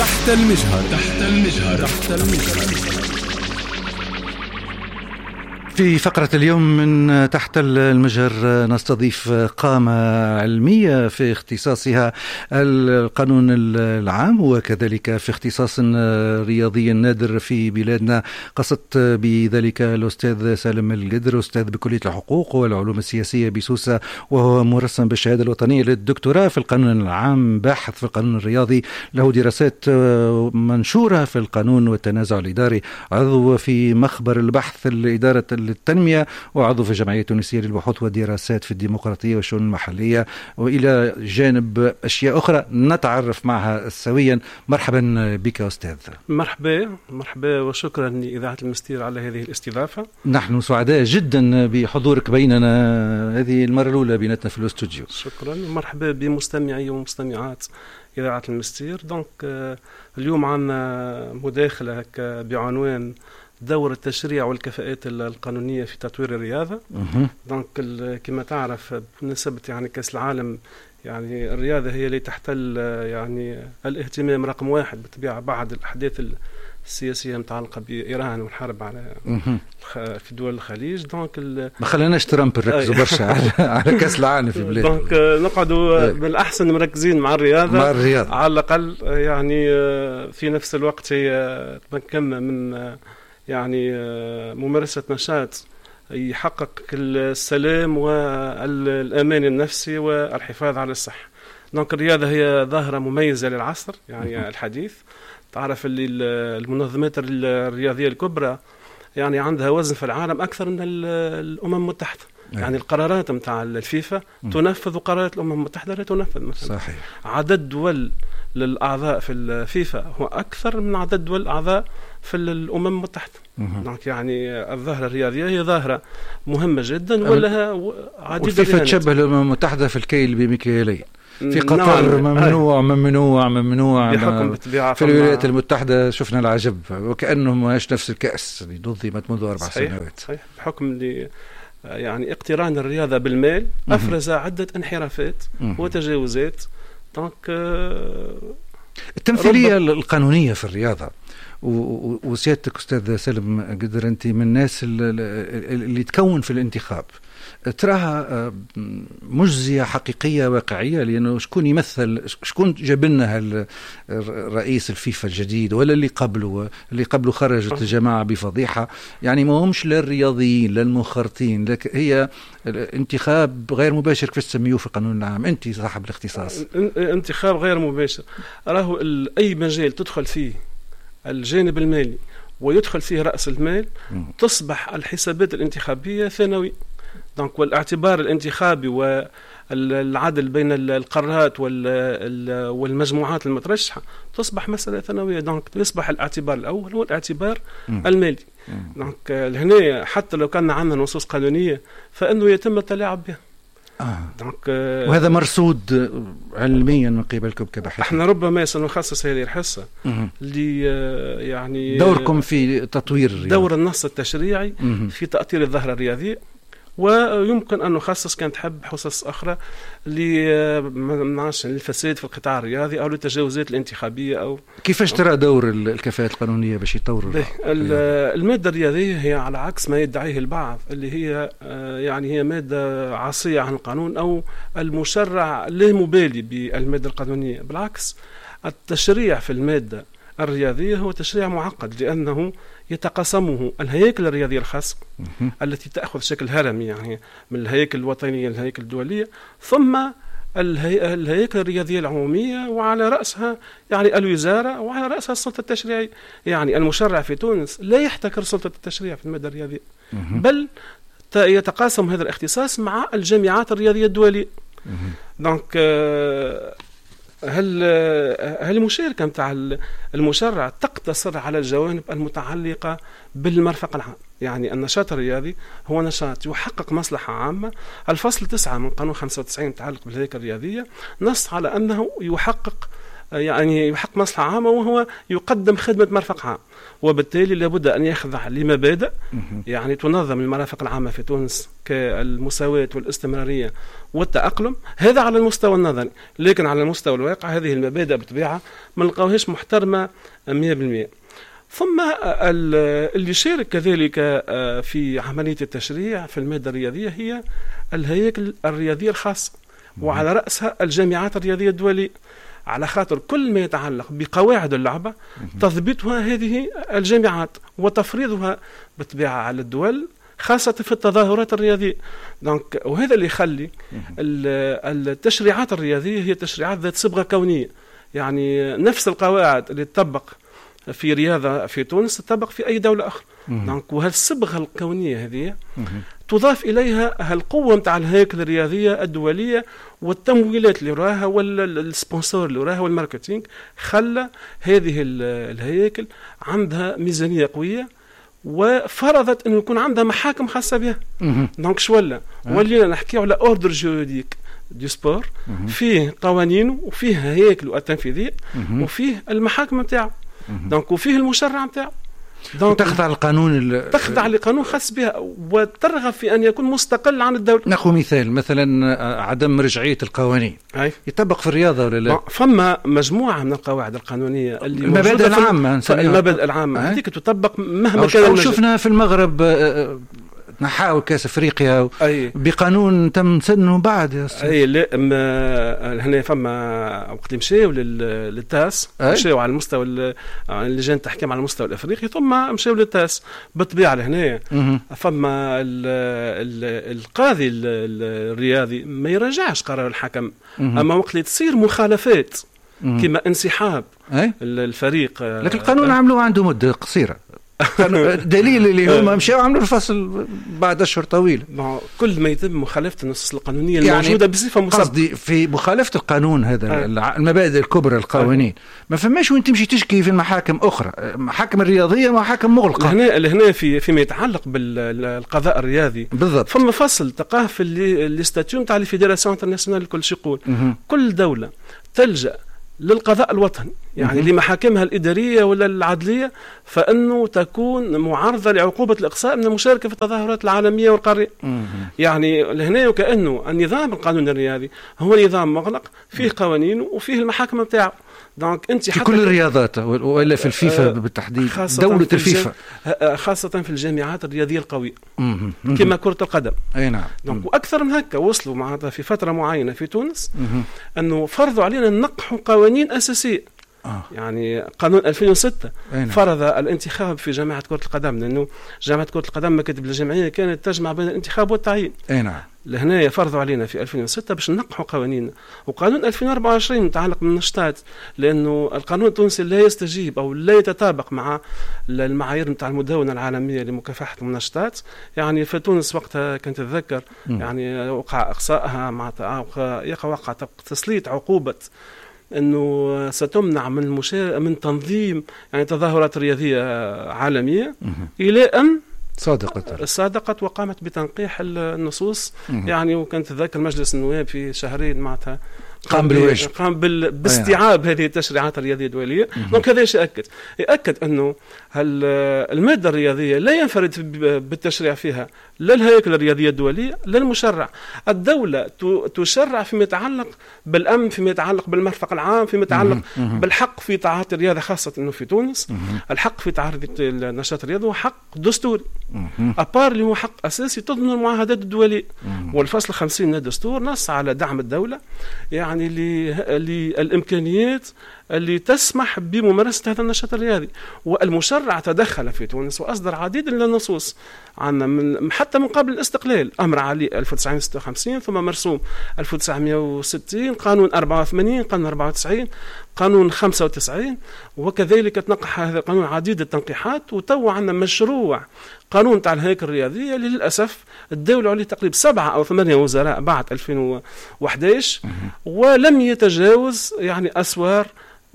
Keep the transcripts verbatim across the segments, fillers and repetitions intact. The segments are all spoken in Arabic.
تحت المجهر. تحت المجهر. تحت المجهر. في فقرة اليوم من تحت المجهر نستضيف قامة علمية في اختصاصها القانون العام وكذلك في اختصاص رياضي نادر في بلادنا. قصدت بذلك الأستاذ سالم القدر، أستاذ بكلية الحقوق والعلوم السياسية بسوسة، وهو مرسم بالشهادة الوطنية للدكتوراه في القانون العام، باحث في القانون الرياضي، له دراسات منشورة في القانون والتنازع الإداري، عضو في مخبر البحث الإدارة التنمية، وعضو في الجمعية التونسية للبحوث والدراسات في الديمقراطية والشؤون المحلية، وإلى جانب أشياء أخرى نتعرف معها سويا. مرحبا بك أستاذ. مرحبا مرحبا وشكرا لإذاعة المستير على هذه الاستضافة. نحن سعداء جدا بحضورك بيننا، هذه المرة الأولى بيناتنا في الاستوديو. شكرا. مرحبا بمستمعي ومستمعات إذاعة المستير. دونك اليوم عنا مداخلة بعنوان دور التشريع والكفاءات القانونية في تطوير الرياضة. دونك كما تعرف بمناسبة يعني كأس العالم، يعني الرياضة هي اللي تحتل يعني الاهتمام رقم واحد بالطبيعة بعد الأحداث السياسية المتعلقة بإيران والحرب على في دول الخليج. دونك ما خليناش ترامب نركزوا برشا على على كأس العالم في بلاد. دونك نقعدوا بالأحسن مركزين مع الرياضة مع الرياضة على الأقل، يعني في نفس الوقت هي تمكننا من يعني ممارسة نشاط يحقق السلام والأمان النفسي والحفاظ على الصحة. دونك الرياضة هي ظاهرة مميزة للعصر يعني الحديث. تعرف اللي المنظمات الرياضية الكبرى يعني عندها وزن في العالم أكثر من الأمم المتحدة. يعني القرارات متاع الفيفا تنفذ وقرارات الأمم المتحدة لا تنفذ مثلا. صحيح. عدد دول للأعضاء في الفيفا هو أكثر من عدد دول الأعضاء في الأمم المتحدة. دونك يعني الظاهرة الرياضية هي ظاهرة مهمة جدا ولها عديد. والفيفا تشبه الأمم المتحدة في الكيل بمكيالين. في قطر ممنوع ممنوع ممنوع في الولايات المتحدة شفنا العجب وكأنه ماش نفس الكأس اللي نظمت منذ أربع صحيح. سنوات. صحيح. بحكم اللي يعني اقتران الرياضة بالمال أفرز عدة انحرافات وتجاوزات. دونك التمثيلية القانونية في الرياضة، وسيادتك أستاذ سالم قدر أنت من الناس اللي تكون في الانتخاب، تراها مجزية حقيقية واقعية؟ لأنه شكون يمثل، شكون جاب لنا الرئيس الفيفا الجديد ولا اللي قبله؟ اللي قبله خرجت الجماعة بفضيحة، يعني ما همش لا الرياضيين لا المخرطين، لكن هي انتخاب غير مباشر كيف تسميوه في القانون العام. أنت صاحب الاختصاص. انتخاب غير مباشر، راهو أي مجال تدخل فيه الجانب المالي ويدخل فيه رأس المال تصبح الحسابات الانتخابية ثانوي. دونك والاعتبار الانتخابي والعدل بين القارات والمجموعات المترشحة تصبح مسألة ثانوية. دونك يصبح الاعتبار الأول هو الاعتبار المالي. دونك هنا حتى لو كان عندنا نصوص قانونية فإنه يتم التلاعب بها. آه. وهذا مرصود علميا من قبلكم كباحثين. احنا ربما سنخصص هذه الحصة اللي يعني دوركم في تطوير الرياضة. دور النص التشريعي مم. في تأطير الظاهرة الرياضية، ويمكن أن نخصص كانت حب حصص أخرى للفساد في القطاع الرياضي أو للتجاوزات الانتخابية. أو كيفاش ترى دور الكفاءات القانونية باش يطور المادة الرياضية؟ هي على عكس ما يدعيه البعض اللي هي يعني هي مادة عصية عن القانون أو المشرع لا مبالي بالمادة القانونية. بالعكس، التشريع في المادة الرياضية هو تشريع معقد، لأنه يتقاسمه الهياكل الرياضية الخاصة التي تأخذ شكل هرمي يعني من الهياكل الوطنية للهياكل الدولية، ثم الهي... الهياكل الرياضية العمومية، وعلى رأسها يعني الوزارة، وعلى رأسها السلطة التشريعية. يعني المشرع في تونس لا يحتكر سلطة التشريع في المادة الرياضية، بل يتقاسم هذا الاختصاص مع الجامعات الرياضية الدولية. دونك هل هل المشاركة متاع المشرع تقتصر على الجوانب المتعلقة بالمرفق العام؟ يعني النشاط الرياضي هو نشاط يحقق مصلحة عامة. الفصل تسعة من قانون خمسة وتسعين متعلق بالهيكل الرياضية نص على أنه يحقق يعني يحقق مصلحة عامة وهو يقدم خدمة مرفق عام، وبالتالي لابد أن يخضع لمبادئ يعني تنظم المرافق العامة في تونس كالمساواة والاستمرارية والتأقلم. هذا على المستوى النظري، لكن على المستوى الواقع هذه المبادئ بطبيعة ما نلقاوهاش محترمة مئة بالمئة. ثم اللي شارك كذلك في عملية التشريع في المادة الرياضية هي الهياكل الرياضية الخاصة، وعلى رأسها الجامعات الرياضية الدولية، على خاطر كل ما يتعلق بقواعد اللعبة تضبطها هذه الجامعات وتفريضها بطبيعة على الدول، خاصة في التظاهرات الرياضية. دونك وهذا اللي يخلي التشريعات الرياضية هي تشريعات ذات صبغة كونية، يعني نفس القواعد اللي تطبق في رياضة في تونس تطبق في أي دولة أخرى. دونك وهالصبغة الكونية هذه تضاف إليها القوة متاع الهيكل الرياضية الدولية والتمويلات اللي وراها والسبونسور اللي وراها والماركتينج، خلى هذه الهيكل عندها ميزانية قوية وفرضت أنه يكون عندها محاكم خاصة بها. دونك شو ولا ولينا نحكي على أوردر جوريديك دي سبور، فيه قوانينه وفيه هيكل التنفيذية وفيه المحاكم متاعه، دونك وفيه المشرع متاعه، تخضع القانون تخضع لقانون خاص بها وترغب في أن يكون مستقل عن الدولة. نأخذ مثال مثلا عدم مرجعية القوانين أي. يطبق في الرياضة ولا لا؟ فما مجموعة من القواعد القانونية اللي المبادئ العامة، المبادئ العامة هذيك تطبق مهما كان المجال. شفنا في المغرب نحاول كاس افريقيا بقانون تم سنه بعد يا استاذ. اي لا هنا فما وقت مشاو للتاس، مشاو على المستوى اللجان التحكيم على المستوى الافريقي، ثم مشاو للتاس بالطبيعه لهنا. فما ال ال القاضي الرياضي ما يراجعش قرار الحكم، اما وقت اللي تصير مخالفات كما انسحاب الفريق، لكن القانون عملوه عنده مده قصيره. دليل اللي هم مشاو عملوا الفصل بعد أشهر طويل. كل ما يتم مخالفة النصوص القانونية الموجودة يعني بصفة مسبقة، قصدي في مخالفة القانون هذا آه. المبادئ الكبرى القوانين آه. ما فماش وين تمشي تشكي في المحاكم أخرى، محاكم الرياضية محاكم مغلقة. هنا هنا في فيما يتعلق بالقضاء الرياضي بالضبط، فما فصل تقاه في الاستاتيو نتاع الفيدراسيون انترناسيونال كل شيء يقول كل دولة تلجأ للقضاء الوطني يعني لمحاكمها الإدارية ولا العدلية، فإنه تكون معرضة لعقوبة الإقصاء من المشاركة في التظاهرات العالمية والقارية. يعني لهنا وكأنه النظام القانوني الرياضي هو نظام مغلق فيه قوانينه وفيه المحاكم بتاعه. دونك انت في كل الرياضات ولا في الفيفا بالتحديد، دولة الفيفا خاصة في الجامعات الرياضية القوية كما كرة القدم. اي نعم. دونك واكثر من هكا وصلوا معناتها في فترة معينة في تونس انه فرضوا علينا نقحوا قوانين اساسية. آه. يعني قانون ألفين وستة نعم. فرض الانتخاب في جامعة كرة القدم، لأنه جامعة كرة القدم مكاتب الجمعية كانت تجمع بين الانتخاب والتعيين. نعم. لهنا فرضوا علينا في ألفين وستة باش نقحوا قوانيننا. وقانون ألفين وأربعة وعشرين متعلق بالنشاطات، لأنه القانون التونسي لا يستجيب أو لا يتطابق مع المعايير متاع المدونة العالمية لمكافحة المنشطات. يعني في تونس وقتها كنت أتذكر يعني وقع إقصائها مع يقع وقع تسليط عقوبة أنه ستمنع من المشاركة من تنظيم يعني تظاهرات رياضية عالمية إلى أن صادقت صادقت وقامت بتنقيح النصوص. يعني وكانت ذاك المجلس النواب في شهرين معناتها قام بالواجب، قام بال... باستيعاب هذه التشريعات الرياضية الدولية. دونك هذا شيء يأكد يأكد أنه المادة الرياضية لا ينفرد بالتشريع فيها لا الهيكل الرياضية الدولية لا المشرع. الدولة تشرع فيما يتعلق بالأمن، فيما يتعلق بالمرفق العام، فيما يتعلق بالحق في تعاطي الرياضة، خاصة أنه في تونس الحق في تعاطي النشاط الرياضي هو حق دستوري أبار اللي هو حق أساسي تضمن المعاهدات الدولية. والفصل خمسين من الدستور نص على دعم الدولة يعني للإمكانيات اللي تسمح بممارسة هذا النشاط الرياضي. والمشرع تدخل في تونس وأصدر عديد من النصوص عنا من حتى من قبل الاستقلال، أمر علي ألف وتسعمائة وستة وخمسين، ثم مرسوم ألف وتسعمائة وستين، قانون أربعة وثمانين، قانون أربعة وتسعين، قانون خمسة وتسعين، وكذلك تنقح هذا القانون عديد التنقيحات. وتو عنا مشروع قانون تاع الهيكل الرياضية اللي للأسف الدولة عليه تقريبا سبعة أو ثمانية وزراء بعد ألفين وأحد عشر ولم يتجاوز يعني أسوار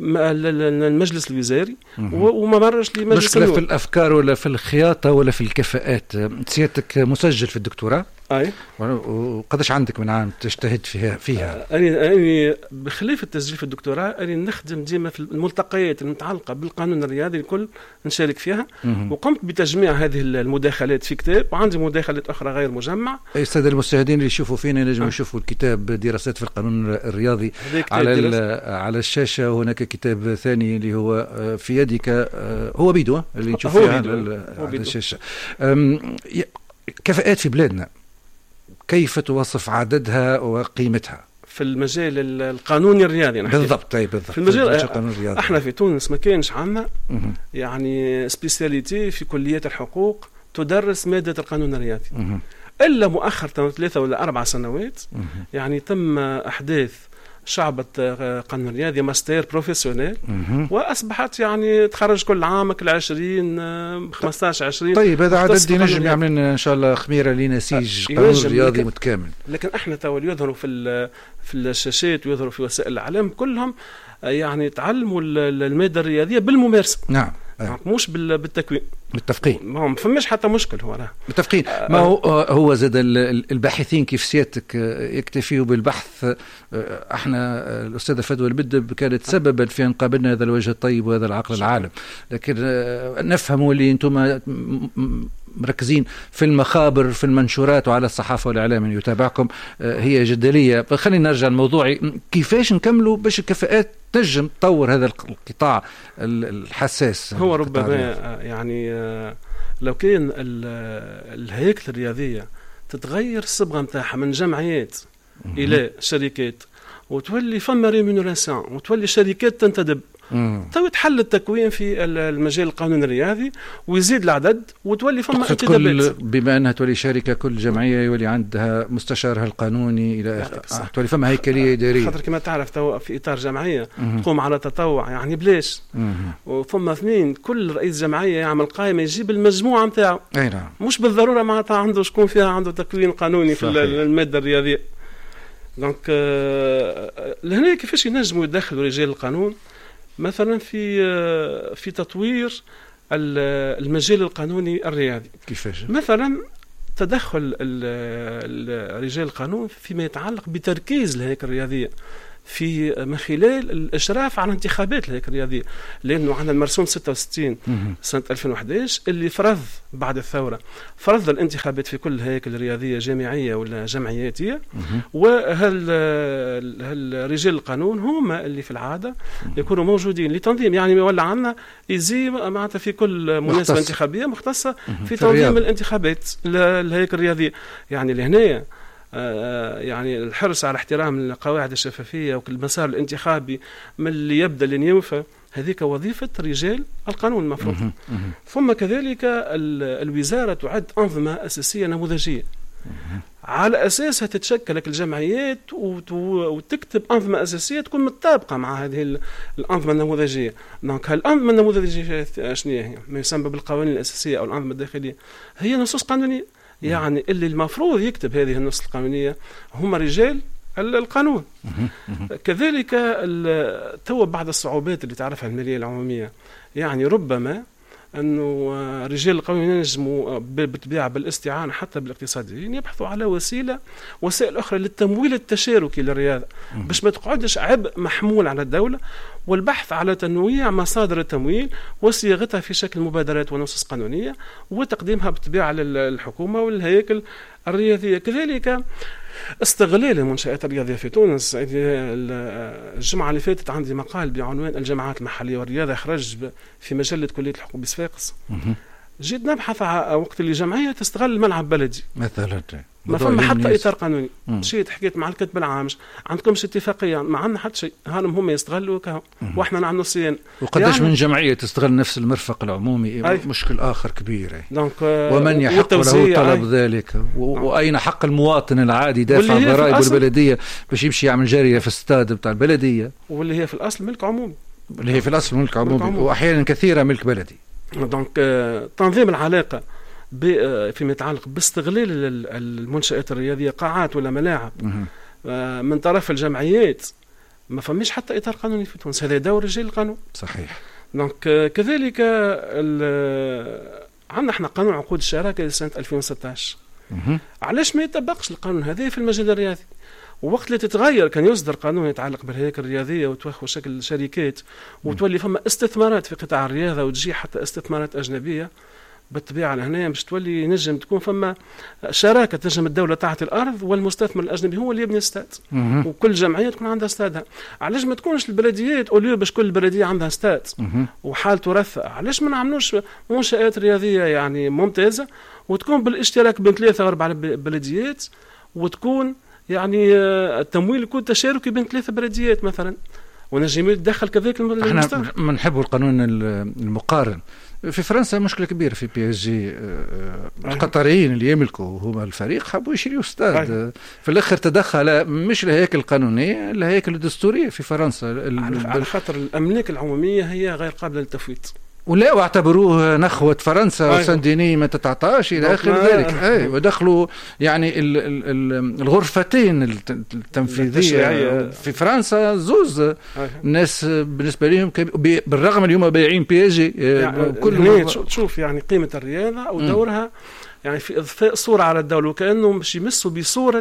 المجلس الوزاري وما مرش لمجلس مشكلة في الأفكار ولا في الخياطة ولا في الكفاءات. سيادتك مسجل في الدكتوراه؟ اي وقداش عندك من عام تجتهد فيها فيها أنا أنا بخلاف التسجيل في الدكتوراه أنا نخدم ديما في الملتقيات المتعلقة بالقانون الرياضي الكل نشارك فيها. م- وقمت بتجميع هذه المداخلات في كتاب، وعندي مداخلات أخرى غير مجمع. أي السادة المشاهدين اللي يشوفوا فينا نجموا أه. يشوفوا الكتاب دراسات في القانون الرياضي على على الشاشة. وهناك كتاب ثاني اللي هو في يدك، هو بيدو اللي نشوف فيه على, على الشاشة. كفاءات في بلادنا كيف توصف عددها وقيمتها في المجال القانوني الرياضي؟ بالضبط. أي بالضبط. في المجال الرياضي احنا في تونس ما كانش عندنا يعني سبيسياليتي في كليات الحقوق تدرس مادة القانون الرياضي مه. إلا مؤخر ثلاثة ولا أربع سنوات مه. يعني تم أحداث شعبة قانون رياضي ماستر بروفيسيونيل، وأصبحت يعني تخرج كل عام كل عشرين خمسة عشر. طيب هذا عدد ينجم يعمل لنا إن شاء الله خميرة لنسيج قانون رياضي متكامل. لكن احنا تو يظهروا في في الشاشات ويظهروا في وسائل الإعلام كلهم يعني تعلموا المادة الرياضية بالممارسة. نعم. أه. مش بالتكوين. بالتفقين. ما فماش حتى مشكل هو راه. بالتفقين. ما هو هو زاد الباحثين كيف سيادتك يكتفيوا بالبحث. احنا الأستاذة فدوى البدب كانت سببا في أن قابلنا هذا الوجه الطيب وهذا العقل العالم، لكن نفهم اللي انتم مركزين في المخابر في المنشورات وعلى الصحافة والإعلام اللي يتابعكم هي جدلية. خلينا نرجع الموضوع، كيفاش نكملوا باش الكفاءات تنجم تطور هذا القطاع الحساس؟ هو ربما يعني لو كان الهيكل الرياضية تتغير الصبغة متاعها من جمعيات إلى شركات، وتولي فما ريمونوراسيون، وتولي شركات تنتدب، تو يتحل التكوين في المجال القانوني الرياضي ويزيد العدد وتولي فما انتدابات. بما انها تولي شركه كل جمعيه يولي عندها مستشارها القانوني الى آه. تولي فما هيكليه اداريه. خاطر كما تعرف تو في اطار جمعيه تقوم على تطوع يعني بلاش، وفما اثنين كل رئيس جمعيه يعمل قائمه يجيب المجموعه نتاعو. اي نعم. مش بالضروره معناتها عنده شكون فيها عنده تكوين قانوني في الماده الرياضيه. دونك آه لهنا كيفاش ينجموا يدخلوا رجال القانون مثلا في في تطوير المجال القانوني الرياضي؟ كيفاش؟ مثلا تدخل رجال القانون فيما يتعلق بتركيز الهيكل الرياضية في من خلال الإشراف على انتخابات الهيكل الرياضية، لأنه عندنا المرسوم ستة وستين سنة ألفين وأحد عشر اللي فرض بعد الثورة فرض الانتخابات في كل الهيكل الرياضية جامعية ولا جمعياتية، وهل هل رجال القانون هم اللي في العادة يكونوا موجودين لتنظيم، يعني ولا عندنا يزي معناتها في كل مناسبة انتخابية مختصة في تنظيم الانتخابات الهيكل الرياضية. يعني لهنا يعني الحرص على احترام القواعد الشفافية والمسار الانتخابي من اللي يبدأ لين يوفى، هذيك وظيفة رجال القانون المفروض. ثم كذلك الوزارة تعد أنظمة أساسية نموذجية على أساسها تتشكل الجمعيات وتكتب أنظمة أساسية تكون متطابقة مع هذه الأنظمة النموذجية. دونك هالأنظمة النموذجية شنو هي؟ ما يسمى بالقوانين الأساسية أو الأنظمة الداخلية، هي نصوص قانونية. يعني اللي المفروض يكتب هذه النصوص القانونية هم رجال القانون. كذلك تو بعض الصعوبات اللي تعرفها المالية العمومية، يعني ربما أنه رجال القانون ينجموا بالطبيعة بالاستعانة حتى بالاقتصاديين يبحثوا على وسيلة وسائل أخرى للتمويل التشاركي للرياضة باش ما تقعدش عبء محمول على الدولة، والبحث على تنويع مصادر التمويل وصياغتها في شكل مبادرات ونصوص قانونية وتقديمها بالطبيعة للحكومة والهيكل الرياضية. كذلك استغلال المنشآت الرياضية في تونس. الجمعة اللي فاتت عندي مقال بعنوان الجماعات المحلية والرياضة خرج في مجلة كلية الحقوق بصفاقس. جيت نبحث على وقت اللي جمعية تستغل الملعب بلدي مثلا، ما فما حتى إطار قانوني. مشيت حكيت مع الكاتب العام عندكمش اتفاقية، ما عندنا حتى شيء، هانم هم يستغلوا كهم واحنا نعملوا صيانة. وقداش يعني من جمعية تستغل نفس المرفق العمومي أي. مشكل آخر كبير. ومن يحق له طلب ذلك، وأين حق المواطن العادي دافع ضرائب البلدية باش يمشي يعمل جارية في استاد بتاع البلدية، واللي هي في الأصل ملك عمومي، اللي هي في الأصل ملك عمومي, عمومي. وأحيانا كثيرة ملك بلدي. دونك تنظيم العلاقة فيما يتعلق باستغلال المنشآت الرياضية قاعات ولا ملاعب من طرف الجمعيات ما فماش حتى إطار قانوني في تونس. هذا دور رجال القانون. صحيح. دونك كذلك عندنا احنا قانون عقود الشراكة لسنة ألفين وستة عشر علاش ما يطبقش القانون هذا في المجال الرياضي؟ ووقت اللي تتغير كان يصدر قانون يتعلق بالهياكل الرياضيه وتوخوا شكل شركات وتولي فما استثمارات في قطاع الرياضه وتجي حتى استثمارات اجنبيه، بالطبيعه لهنا باش تولي نجم تكون فما شراكه، تنجم الدوله تعطي الارض والمستثمر الاجنبي هو اللي يبني استاد، وكل جمعيه تكون عندها استادها. علاش ما تكونش البلديات اوليو باش كل بلديه عندها استاد وحال ترثى؟ علاش ما نعملوش منشات رياضيه يعني ممتازه وتكون بالاشتراك بين ثلاثه واربع بلديات، وتكون يعني التمويل يكون تشاركي بين ثلاثه بلديات مثلا، ونجم يتدخل كذلك المستثمر. احنا ما نحبوا القانون المقارن. في فرنسا مشكلة كبيرة في بي اس جي، القطريين اللي يملكوا هما الفريق حبوا يشريوا استاد، في الاخر تدخل مش الهياكل القانونية الهياكل الدستورية في فرنسا، على خاطر الأملاك العمومية هي غير قابلة للتفويت، ولا واعتبروه نخوة فرنسا وسانديني ما تتعطاش إلى آخر ذلك. أي ودخلوا يعني ال ال الغرفتين التنفيذية في فرنسا زوز الناس بالنسبة لهم بالرغم اليوم بايعين بي اس جي يعني كل تشوف يعني قيمة الرياضة ودورها يعني في إضفاء صورة على الدولة، وكأنهم باش يمسوا بصورة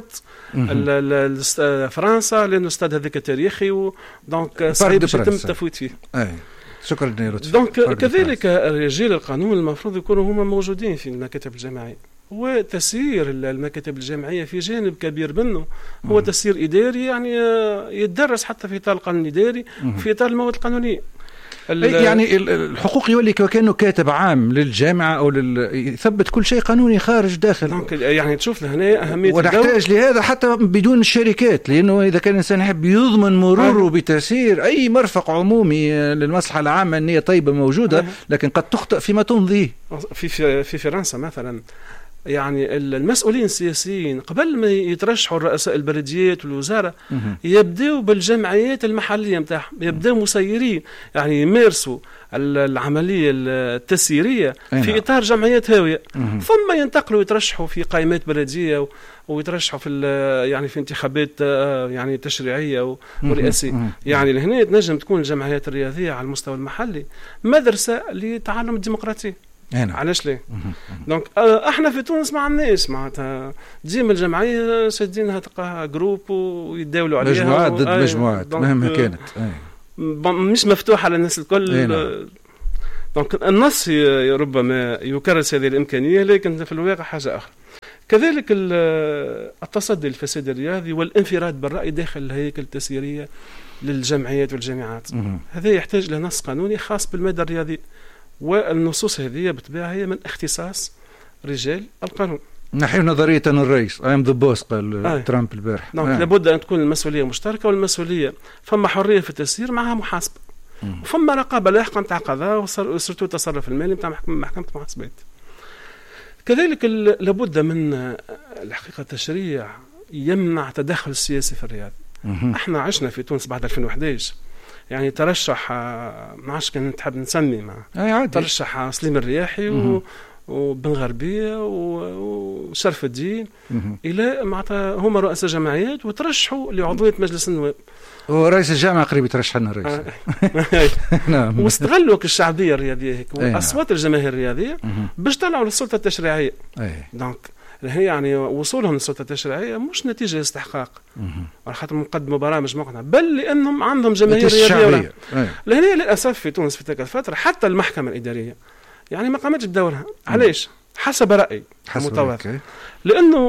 فرنسا، لأنه الاستاد هذاك تاريخي ودونك صعيب باش يتم التفويت فيه. أي. شكرا نيروت. دونك كذلك رجال القانون المفروض يكونوا هما موجودين في المكاتب الجامعية، وتسيير المكاتب الجامعية في جانب كبير منه هو تسيير إداري، يعني يتدرس حتى في إطار القانون الإداري وفي إطار المواد القانونية. يعني الحقوق يولي كأنه كاتب عام للجامعة أو لل... يثبت كل شيء قانوني خارج داخل. يعني تشوف لهنا أهمية ونحتاج لهذا حتى بدون الشركات، لأنه إذا كان الإنسان يحب يضمن مروره بتسيير أي مرفق عمومي للمصلحة العامة أن هي طيبة موجودة، لكن قد تخطئ فيما تمضيه. في في فرنسا مثلا يعني المسؤولين السياسيين قبل ما يترشحوا الرؤساء البلديات والوزارة يبدأوا بالجمعيات المحلية متاعهم، يبدأوا مسيرين يعني يمارسوا العملية التسييرية في إطار جمعيات هاوية، ثم ينتقلوا يترشحوا في قائمات بلدية ويترشحوا في يعني في انتخابات يعني تشريعية ورئاسية. يعني لهنا تنجم تكون الجمعيات الرياضية على المستوى المحلي مدرسة لتعلم الديمقراطية. هنا. علاش ليه؟ دونك احنا في تونس ما عندناش معناتها ديما الجمعيه شادينها تلقاها جروب ويتداولوا عليها مجموعات ضد مجموعات مهما كانت مش مفتوحه على الناس الكل. دونك النص ربما يكرس هذه الامكانيه، لكن في الواقع حاجه اخرى. كذلك التصدي للفساد الرياضي والانفراد بالراي داخل الهيكل التسييريه للجمعيات والجامعات، هذا يحتاج لنص قانوني خاص بالماده الرياضيه، والنصوص هذه بالطبيعة هي من اختصاص رجال القانون. نحن نظرية الرئيس أيام ذا بوس قال آه. ترامب البارح. نعم آه. لابد أن تكون المسؤولية مشتركة، والمسؤولية فما حرية في التسيير معها محاسبة، مم. وفما رقابة لاحقة نتاع قضاء وسرتو التصرف المالي نتاع محكمة المحاسبات. كذلك لابد من الحقيقة تشريع يمنع تدخل السياسي في الرياضة. مم. احنا عشنا في تونس بعد ألفين وإحدى عشر يعني ترشح ما عادش كان تحب نسمي ما ترشح سليم الرياحي و... وبن غربية وشرف الدين إلى معناتها هما رؤساء جمعيات وترشحوا لعضوية مجلس النواب، ورئيس الجامعة قريب يترشح لنا الرئيس. نعم. واستغلوا الشعبية الرياضية هيك وأصوات الجماهير الرياضية باش طلعوا للسلطة التشريعية. دونك هي يعني وصولهم للسلطة التشريعية مش نتيجة استحقاق على خاطر مقدموا برامج مقنعة، بل لأنهم عندهم جماهير رياضية. لهنا للأسف في تونس في تلك الفترة حتى المحكمة الإدارية يعني ما قامتش بدورها. علاش؟ حسب رأيي متواضع، لأنه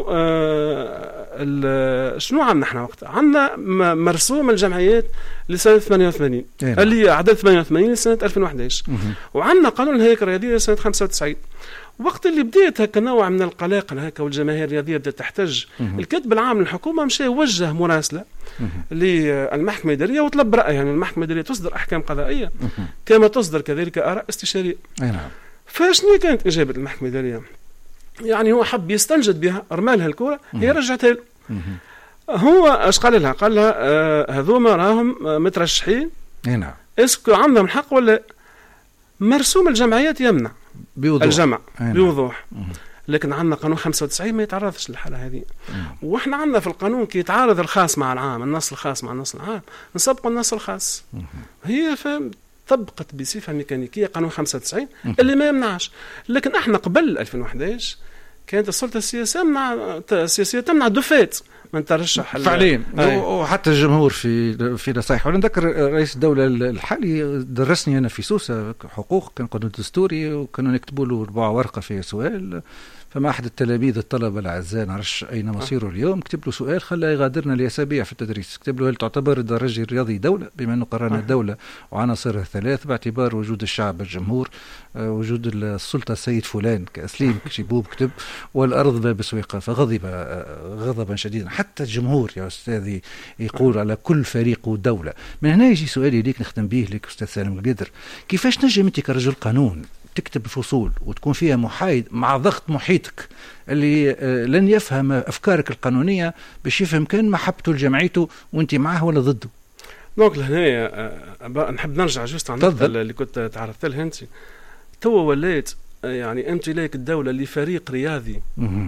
آه شنو عندنا احنا وقتها؟ عندنا مرسوم الجمعيات لسنة ثمانية وثمانين اللي هي أعداد ثمانية وثمانين لسنة ألفين وإحدى عشر، وعندنا قانون الهيكل الرياضية لسنة خمسة وتسعين. وقت اللي بديت هكا نوع من القلاقل هكا والجماهير الرياضية بدأت تحتج، الكاتب العام للحكومة مشى وجه مراسلة للمحكمة الإدارية وطلب رأيها، يعني المحكمة الإدارية تصدر أحكام قضائية كما تصدر كذلك آراء استشارية. فشنو كانت إجابة المحكمة الإدارية؟ يعني هو حب يستنجد بها، رمالها الكرة هي رجعتها له. هو اش قال لها؟ قال لها آه هذوما راهم مترشحين، نعم، اسكو عندهم الحق ولا؟ مرسوم الجمعيات يمنع بوضوح. الجمع بوضوح، لكن عندنا قانون خمسة وتسعين ما يتعرضش للحالة هذه. واحنا عندنا في القانون كي يتعارض الخاص مع العام، النص الخاص مع النص العام، نسبقوا النص الخاص. هي فهم طبقت بصفة ميكانيكية قانون خمسة وتسعين اللي ما يمنعش. لكن احنا قبل ألفين وإحدى عشر كانت السلطة السياسية تمنع السياسية تمنع دفات من ترشح فعليا. وحتى الجمهور في في نصائح. وانا نذكر رئيس الدولة الحالي درسني انا في سوسة حقوق، كان قانون دستوري وكانوا يكتبوا له ربع ورقة فيها سؤال، فما أحد التلاميذ الطلبة الأعزاء نعرفش أين مصيره اليوم كتب له سؤال خلى يغادرنا لأسابيع في التدريس. كتب له: هل تعتبر الدرجة الرياضي دولة؟ بما أنه قررنا الدولة وعناصرها الثلاث باعتبار وجود الشعب الجمهور، وجود السلطة السيد فلان كأسليم شيبوب كتب، والأرض باب سويقة. فغضب غضبا شديدا. حتى الجمهور يا أستاذي يقول على كل فريق دولة. من هنا يجي سؤالي ليك نختم به لك أستاذ سالم القدر: كيفاش نجم أنت كرجل قانون تكتب فصول وتكون فيها محايد مع ضغط محيطك اللي لن يفهم أفكارك القانونية باش يفهم كان محبته لجمعيته وانت معه ولا ضده؟ دونك لهنا نحب نرجع جوست عن النقطة اللي كنت تعرفت لها انت. تو وليت يعني امتلاك الدولة لفريق رياضي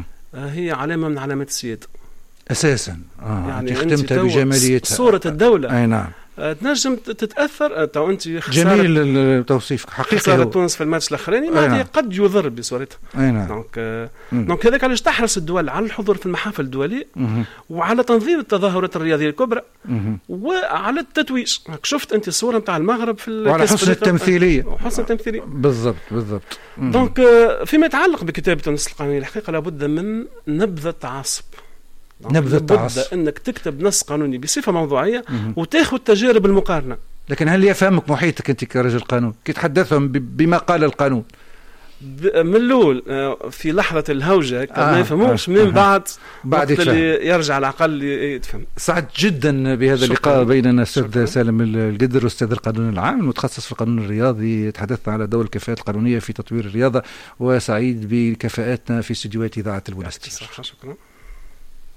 هي علامة من علامات السيادة أساسا. آه. يعني ختمتها بجماليتها صورة الدولة. أي نعم. تنجم تتاثر تو انت جميل التوصيف حقيقي. خساره تونس في الماتش الاخراني ما قد يضر بصورتها. نعم. دونك دونك هذاك علاش تحرص الدول على الحضور في المحافل الدوليه وعلى تنظيم التظاهرات الرياضيه الكبرى وعلى التتويج. شفت انت الصوره نتاع المغرب في وعلى حسن التمثيليه وحسن التمثيليه بالضبط بالضبط. دونك فيما يتعلق بكتابه النص القانوني الحقيقه لابد من نبذ التعصب. نبذ التعصب. انك تكتب نص قانوني بصفه موضوعيه وتاخذ تجارب المقارنه. لكن هل يفهمك محيطك انت كرجل قانون كي تحدثهم بما قال القانون؟ من الاول في لحظه الهوجه آه ما يفهموش. آه من بعد بعد اللي يرجع على الاقل يتفهم. سعدت جدا بهذا اللقاء بيننا الاستاذ سالم القدر استاذ القانون العام المتخصص في القانون الرياضي. تحدثنا على دور الكفاءات القانونيه في تطوير الرياضه، وسعيد بكفاءاتنا في استديوهات اذاعه البوليستير. شكرا.